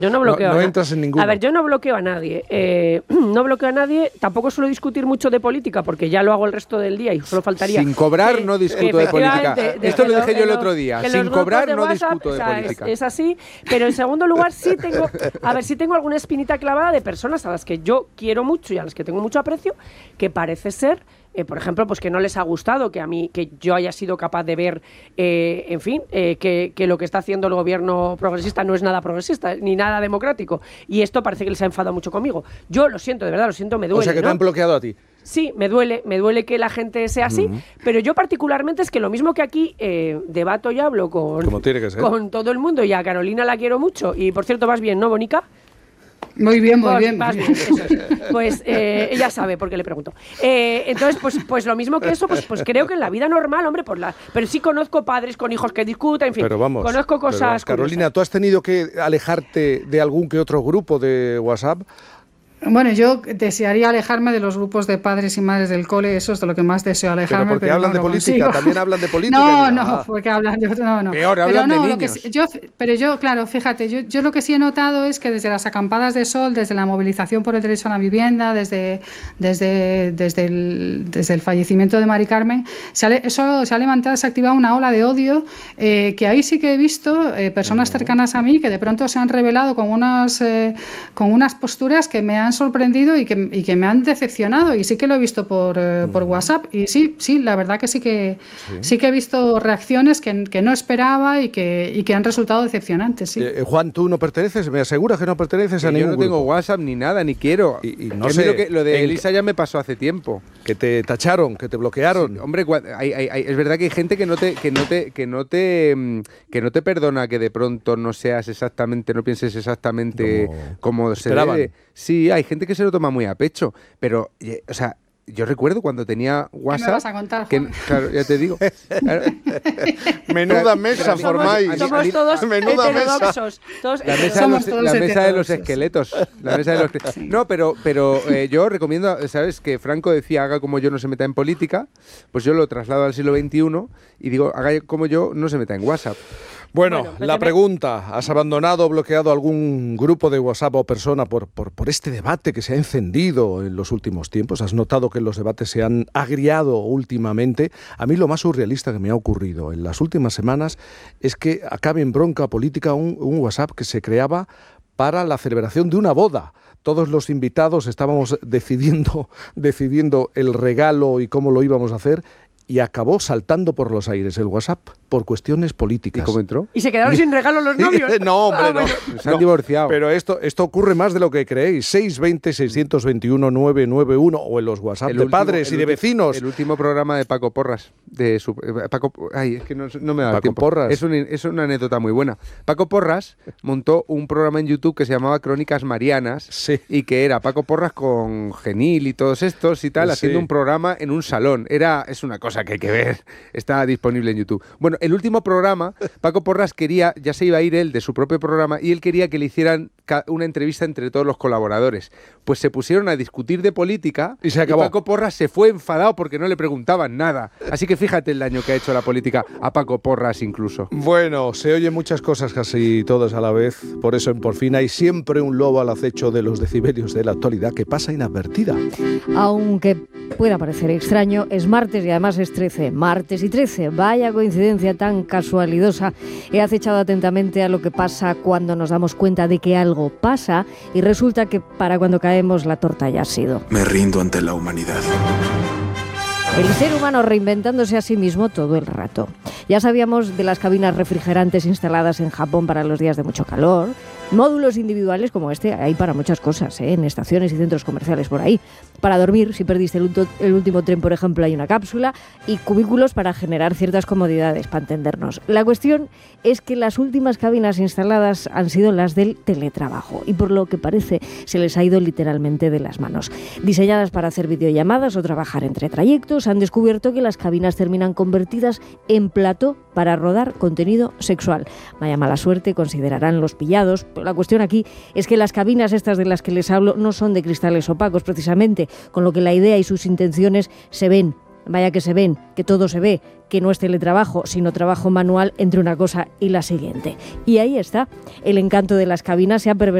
Yo no bloqueo no entras en ninguno. A ver, yo no bloqueo a nadie. No bloqueo a nadie. Tampoco suelo discutir mucho de política porque ya lo hago el resto del día y solo faltaría. Sin cobrar no discuto de política. Esto lo dije yo el otro día. Sin cobrar no discuto de política. Es así. Pero en segundo lugar sí tengo alguna espinita clavada de personas a las que yo quiero mucho y a las que tengo mucho aprecio, que parece ser. Por ejemplo, pues que no les ha gustado que yo haya sido capaz de ver, que lo que está haciendo el gobierno progresista no es nada progresista ni nada democrático. Y esto parece que les ha enfadado mucho conmigo. Yo lo siento, de verdad, lo siento, me duele. O sea, que te han bloqueado a ti. Sí, me duele que la gente sea así, pero yo particularmente es que lo mismo que aquí debato y hablo como tiene que ser, con todo el mundo, y a Carolina la quiero mucho, y por cierto vas bien, ¿no, Bonica? Muy bien, muy bien. Vas bien, eso es. Pues ella sabe por qué le pregunto. Entonces, pues lo mismo que eso, pues creo que en la vida normal, hombre, pero sí conozco padres con hijos que discutan, en fin, pero vamos, conozco cosas. Carolina, ¿tú has tenido que alejarte de algún que otro grupo de WhatsApp? Bueno, yo desearía alejarme de los grupos de padres y madres del cole, eso es de lo que más deseo alejarme. Pero porque hablan de política, también hablan de política. No, porque hablan de no. Peor, hablan de niños. Pero yo, claro, fíjate, yo lo que sí he notado es que desde las acampadas de sol, desde la movilización por el derecho a la vivienda, desde el fallecimiento de Mari Carmen, se ha levantado, se ha activado una ola de odio, que ahí sí que he visto personas cercanas a mí que de pronto se han revelado con unas posturas que me han sorprendido y que me han decepcionado, y sí que lo he visto por WhatsApp, y sí, la verdad que sí que he visto reacciones que no esperaba y que han resultado decepcionantes. Sí. Juan, ¿tú no perteneces? ¿Me aseguras que no perteneces a ningún grupo? Yo no tengo WhatsApp ni nada, ni quiero. Y no sé, lo de Elisa ya me pasó hace tiempo. Que te tacharon, que te bloquearon. Sí, hombre, es verdad que hay gente que no te perdona que de pronto no pienses exactamente como se debe. Sí, hay gente que se lo toma muy a pecho, pero, o sea, yo recuerdo cuando tenía WhatsApp... ¿Qué me vas a contar, Juan? Claro, ya te digo. Claro. Menuda mesa formáis. Somos todos heterodoxos. La mesa de los esqueletos. No, pero yo recomiendo, ¿sabes? Que Franco decía, haga como yo, no se meta en política. Pues yo lo traslado al siglo XXI y digo, haga como yo, no se meta en WhatsApp. Bueno, la pregunta, ¿has abandonado o bloqueado algún grupo de WhatsApp o persona por este debate que se ha encendido en los últimos tiempos? ¿Has notado que los debates se han agriado últimamente? A mí lo más surrealista que me ha ocurrido en las últimas semanas es que acabe en bronca política un WhatsApp que se creaba para la celebración de una boda. Todos los invitados estábamos decidiendo el regalo y cómo lo íbamos a hacer, y acabó saltando por los aires el WhatsApp por cuestiones políticas. ¿Y cómo entró? ¿Y se quedaron sin regalo los novios? No, hombre, no. Se han divorciado. Pero esto ocurre más de lo que creéis. 620-621-991 o en los WhatsApp de padres y de vecinos. El último programa de Paco Porras. Es que no me da Paco tiempo. Porras. Es una anécdota muy buena. Paco Porras montó un programa en YouTube que se llamaba Crónicas Marianas, sí, y que era Paco Porras con Genil y todos estos y tal, sí, haciendo un programa en un salón. Es una cosa que hay que ver. Está disponible en YouTube. Bueno, el último programa, Paco Porras ya se iba a ir él de su propio programa, y él quería que le hicieran una entrevista entre todos los colaboradores. Pues se pusieron a discutir de política y se acabó. Y Paco Porras se fue enfadado porque no le preguntaban nada. Así que fíjate el daño que ha hecho la política a Paco Porras incluso. Bueno, se oyen muchas cosas, casi todas a la vez. Por eso en Por Fin hay siempre un lobo al acecho de los decibelios de la actualidad que pasa inadvertida. Aunque pueda parecer extraño, es martes y además es 13. Martes y 13. Vaya coincidencia tan casualidosa. He acechado atentamente a lo que pasa cuando nos damos cuenta de que algo pasa y resulta que para cuando caemos la torta ya ha sido. Me rindo ante la humanidad. El ser humano reinventándose a sí mismo todo el rato. Ya sabíamos de las cabinas refrigerantes instaladas en Japón para los días de mucho calor. Módulos individuales como este hay para muchas cosas, en estaciones y centros comerciales por ahí. Para dormir, si perdiste el último tren, por ejemplo, hay una cápsula, y cubículos para generar ciertas comodidades, para entendernos. La cuestión es que las últimas cabinas instaladas han sido las del teletrabajo, y por lo que parece se les ha ido literalmente de las manos. Diseñadas para hacer videollamadas o trabajar entre trayectos, han descubierto que las cabinas terminan convertidas en plató para rodar contenido sexual. Vaya mala suerte, considerarán los pillados. La cuestión aquí es que las cabinas estas de las que les hablo no son de cristales opacos precisamente, con lo que la idea y sus intenciones se ven vaya que se ven, que todo se ve, que no es teletrabajo, sino trabajo manual entre una cosa y la siguiente. Y ahí está, el encanto de las cabinas se ha pervertido